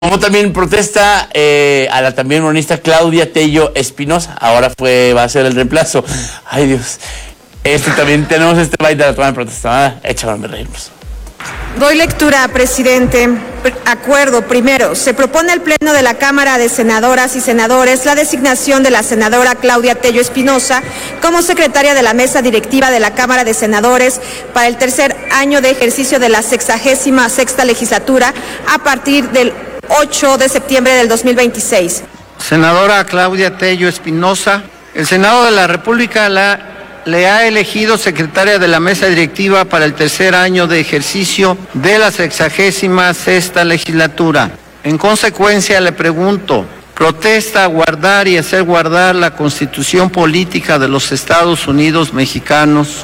Como también protesta a la también monista Claudia Tello Espinosa. Ahora va a ser el reemplazo. Ay, Dios. También tenemos baile de la toma de protesta. Échame reírnos. Doy lectura, presidente. Acuerdo. Primero, se propone al Pleno de la Cámara de Senadoras y Senadores la designación de la senadora Claudia Tello Espinosa como secretaria de la Mesa Directiva de la Cámara de Senadores para el tercer año de ejercicio de la 66ª legislatura a partir del 8 de septiembre del 2026. Senadora Claudia Tello Espinosa, el Senado de la República le ha elegido secretaria de la mesa directiva para el tercer año de ejercicio de la 66ª legislatura. En consecuencia, le pregunto, ¿protesta guardar y hacer guardar la Constitución política de los Estados Unidos mexicanos?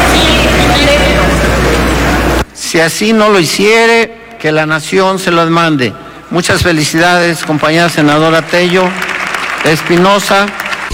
Si así no lo hiciere, que la nación se lo demande. Muchas felicidades, compañera senadora Tello Espinosa.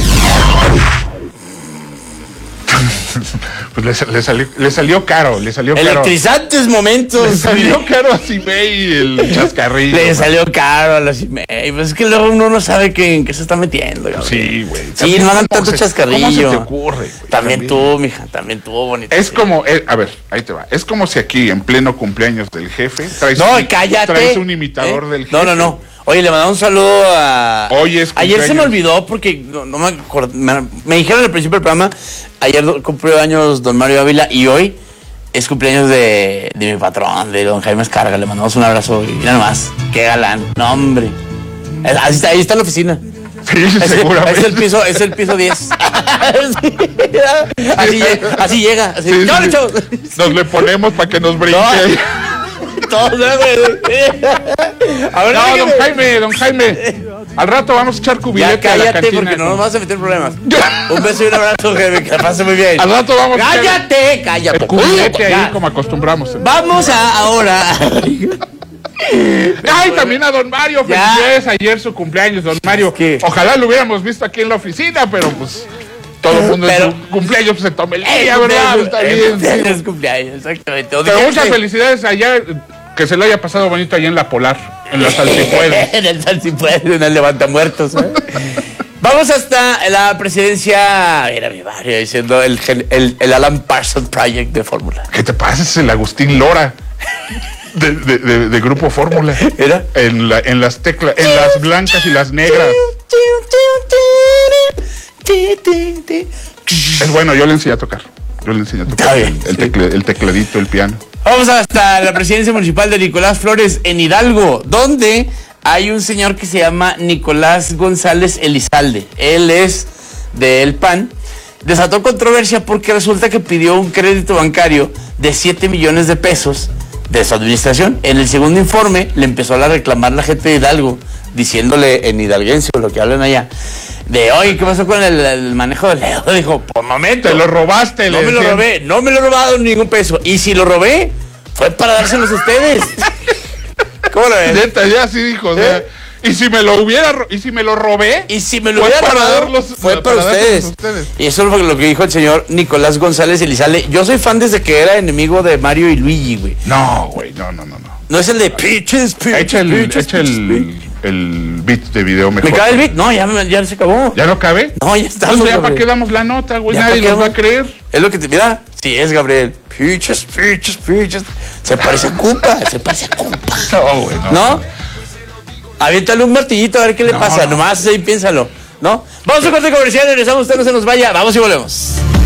Pues le salió caro. Electrizantes momentos. Le salió caro a Cimey el chascarrillo. Le salió caro a la Cimey. Pues es que luego uno no sabe en qué se está metiendo. Sí, güey. Sí, no hagan tanto chascarrillo. ¿Cómo se te ocurre, güey? También tú, mija, también tú, bonita. Es como, a ver, ahí te va. Es como si aquí, en pleno cumpleaños del jefe, cállate. Traes un imitador del jefe. No. Oye, le mandamos un saludo a... Ayer se me olvidó porque no me acuerdo. Me dijeron al principio del programa, ayer cumplió años don Mario Ávila y hoy es cumpleaños de mi patrón, de don Jaime Escarga. Le mandamos un abrazo y mira nomás, qué galán. No, hombre. Ahí está la oficina. Sí, seguramente. Es el piso 10. Así llega. Sí. Nos le ponemos para que nos brinque. A ver, no, don Jaime, al rato vamos a echar cubilete ya, a la cállate, cantina. porque no nos vas a meter problemas. Un beso y un abrazo, Jaime, que la pase muy bien. Al rato vamos a echar el cubilete ahí como acostumbramos. Vamos ahora. Ay, también a don Mario, felicidades, ayer su cumpleaños, don Mario. Ojalá lo hubiéramos visto aquí en la oficina, pero pues todo el mundo en su cumpleaños pues, se tome el día, ¿verdad? Está bien. Es cumpleaños, exactamente. Pero muchas felicidades allá, que se lo haya pasado bonito allá en la Polar, en la Salsipuedes. En el Salsipuedes, en el Levantamuertos. Vamos hasta la presidencia, era mi barrio, diciendo el Alan Parsons Project de Fórmula. ¿Qué te pasa? Es el Agustín Lora. De Grupo Fórmula. ¿Era? En las teclas, en las blancas y las negras. Es bueno, yo le enseñé a tocar. Está bien, el tecladito, el piano. Vamos hasta la presidencia municipal de Nicolás Flores en Hidalgo, donde hay un señor que se llama Nicolás González Elizalde. Él es del PAN. Desató controversia porque resulta que pidió un crédito bancario de 7 millones de pesos de su administración. En el segundo informe le empezó a reclamar la gente de Hidalgo, diciéndole en hidalguense o lo que hablan allá, de oye, ¿qué pasó con el manejo del dedo? Dijo, por momento. Te lo robaste. No me lo robé, no me lo he robado ningún peso. Y si lo robé, fue para dárselos a ustedes. ¿Cómo lo ves? Neta, ya sí dijo, o sea, y si me lo robé, y si me lo hubiera robado, fue para ustedes. Y eso es lo que dijo el señor Nicolás González Elizalde. Yo soy fan desde que era enemigo de Mario y Luigi, güey. No, güey, no. No es el de Peaches. Echa el beat de video mejor. ¿Me cabe el beat? No, ya se acabó. ¿Ya no cabe? No, ya está. Pues ya para qué damos la nota, güey, nadie nos va a creer. Es lo que te mira. Sí, es Gabriel. Peaches. Se parece a Koopa. No, güey, ¿No? Aviéntale un martillito a ver qué le pasa. Nomás ahí piénsalo, ¿no? Vamos a corte comercial, regresamos, usted no se nos vaya. Vamos y volvemos.